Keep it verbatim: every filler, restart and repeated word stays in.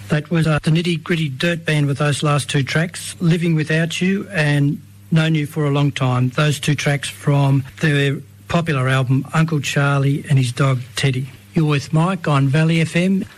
That was uh, the Nitty Gritty Dirt Band with those last two tracks, Living Without You and Known You for a Long Time. Those two tracks from their popular album Uncle Charlie and His Dog Teddy. You're with Mike on Valley F M.